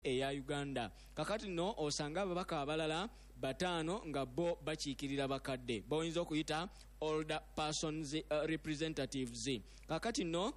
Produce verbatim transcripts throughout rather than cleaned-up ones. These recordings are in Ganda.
eya Uganda. Kakati no osanga ababaka abalala batano nga bo bakiikirira bakadde boyinza okuyita older persons uh, representatives. Kakati no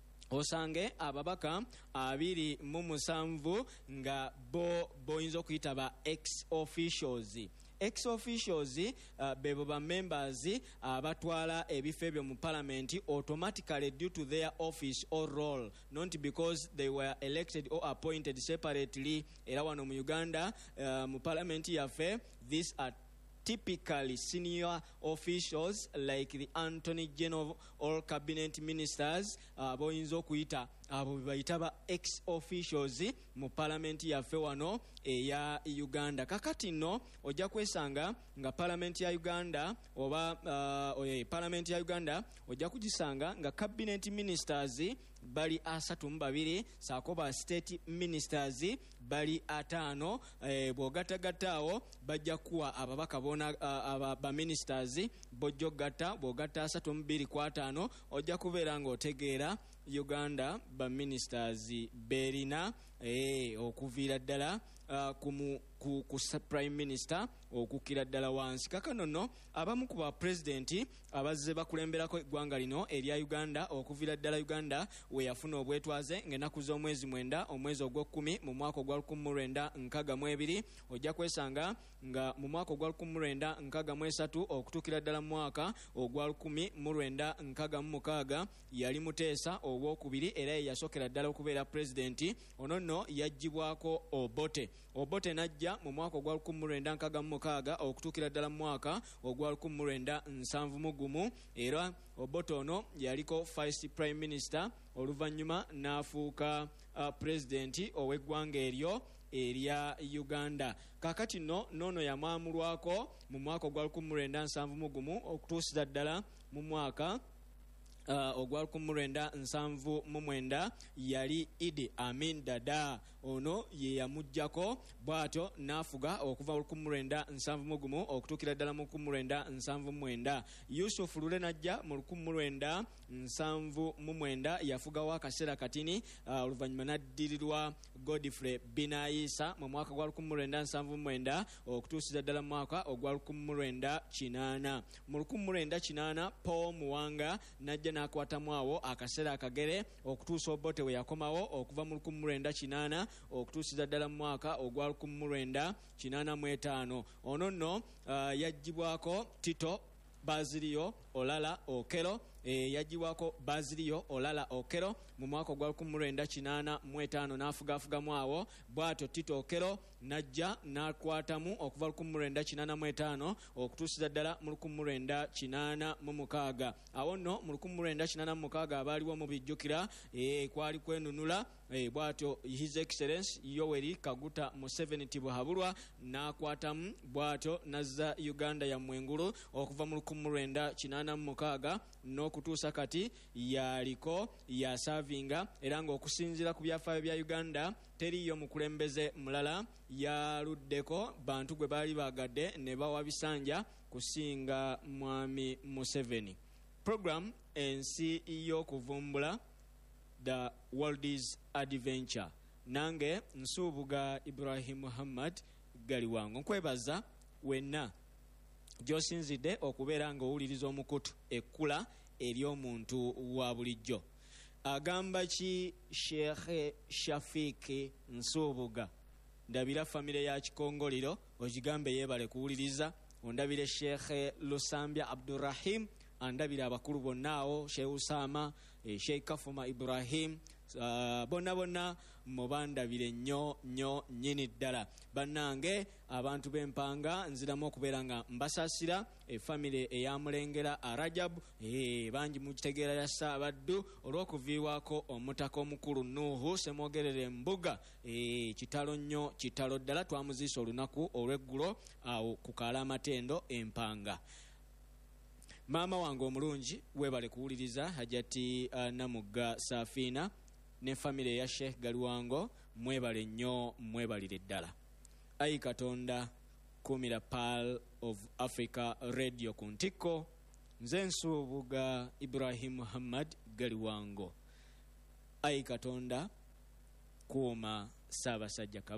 osange ababaka abiri mu musanvu nga bo boyinza okuyita ba ex officials. Ex officials uh, bebo ba members abatwala uh, ebifo ebyo mu parliament automatically due to their office or role, not because they were elected or appointed separately. Era wano mu Uganda uh, mu parliament yaffe, these are typically senior officials like the Attorney General or cabinet ministers. uh, boyinza okuyita abo bayita ba ex officials mu parliament yaffe wano eya Uganda. Kakati no ojja kwesanga nga parliament ya Uganda oba uh, oye parliament ya Uganda ojja kugisanga nga cabinet ministers bali asatu mu babiri saako ba state ministers bali ataano. eh, bw'ogattagattaawo bajja kuwa ababaka bona uh, aba ba ministers bojjo gatta bw'ogatta asatu mu bbiri ku ataano ojja kubeera ng'otegeera Uganda ba ministers berina eh, okuviira ddala uh, kumu ku, ku prime minister okukira ddala wansi. Kakano no abamu ku ba president abazze bakulemberako eggwanga lino erya Uganda okuviira ddala Uganda we yafuna obwetwaze ng'ennaku z'omwezi mwenda omwezi ogw'okkumi mu mwaka ogwa lukumi mu lwenda nkaaga mu ebiri ojja kwesanga nga mu mwaka ogwa lukumi mu lwenda nkaaga mu esatu okutuukira ddala mu mwaka ogwa lukumi mu lwenda nkaaga mu mukaaga yali Muteesa obwokubiri era ye yasokera ddala okubeera president. Ono nno yaggyibwako Obote. Obote najja mu mwaka ogwa lukumi mu lwenda nkaaga mu mukaaga okutuukira ddala mu mwaka ogwa lukumi mu lwenda nsanvu mu gumu. Era Obote ono yaliko vice prime minister oluvannyuma n'afuuka uh, president ow'eggwanga eryo erya Uganda. Kakati no nono yamwamulwako mu mwaka ogwa lukumi mu lwenda nsanvu mu gumu okutuusiza ddala mu mwaka Uh, ogwa lukumi mu lwenda nsanvu mu mwenda yali Idi Amin Dada. Ono ye yamujjako bw'atyo n'afuga okuva lukumi mu lwenda nsanvu mu gumu okutuukira ddala mu lukumi mu lwenda nsanvu mu mwenda. Yusuf Lule najja mu lukumi mu lwenda nsanvu mu mwenda yafugawo akaseera katini uh, oluvannyuma n'addirirwa Godfrey Binayisa mu mwaka gwa lukumi mu lwenda nsanvu mu mwenda okutuusiza ddala mu mwaka ogwa lukumi mu lwenda kinaana. Mu lukumi mu lwenda kinaana Paul Muwanga najja n'akwatamu awo akaseera akagere okutuusa Obote we yakomawo okuva mu lukumi mu lwenda kinaana okutuusiza ddala mu mwaka ogwa lukumi mu lwenda kinaana mu etaano. Ono nno uh, yaggyibwako Tito Bazilio Olala Okero. E, yagibwako Bazilio Olala Okero mu mwaka ogwa lukumi mu lwenda kinaana mu etaano n'afugafugamu awo bw'atyo Tito Okero najja n'akwatamu okuva lukumi mu lwenda kinaana mu etaano okutuusiza ddala mu lukumi mu lwenda kinaana mu mukaaga. Awo nno mu lukumi mu lwenda kinaana mu mukaaga abaaliwo mu bijjukira e, kwali kwenunula e, bw'atyo His Excellency Yoweri Kaguta Museveni Tibuhaburwa n'akwatamu bw'atyo nazza Uganda ya mwengulu okuva mu lukumi mu lwenda kinaana mu mukaaga no kutuusa kati yaliko yasavinga era ng'okusinziira ku byafaayo bya Uganda teriyo mukulembeze mulala yaluddeko bantu gwe baali bagadde ne bawa bisanja kusinga mwami Museveni. Program ensi y'okuvumbula The World's Adventure. Nange Nsubuga Ibrahim Muhammad Galiwango nkwebaza wenna gy'osinzidde okubeera ng'owuliriza omukutu ekkula ery'omuntu wa bulijjo. Agamba ki Sheikh Shafiq Nsubuga? Ndabira famire ya Kikongoliro ogigambe yeebale kuwuliriza. Ondabire Sheikh Lusambya Abdurrahim, andabira abakulu bonnaawo Sheikh Usama, eh, Sheikh Kafuma Ibrahim. Uh, bonna bonna mubandabire nnyo nnyo nnyini ddala. Bannange abantu b'empanga nziramu okubeera nga mbasasira efamire eyamulengera Arajab e, bangi mukitegeera ya Saabaddu olw'okuviibwako omutaka omukulu Nuhu Semwogerere Mbuga. e, kitalo nnyo kitalo ddala twamuziisa olunaku olw'eggulo awo ku Kaalamatendo empanga. Maama wange omulungi weebale kuwuliriza Hajati uh, Namugga Safina ne famire ya Sheikh Galiwango mwebale nnyo mwebalire ddala. Ayi Katonda kumira Pearl of Africa Radio ku ntikko. Nze Nsubuga Ibrahim Muhammad Galiwango. Ayi Katonda kuuma Ssaabasajja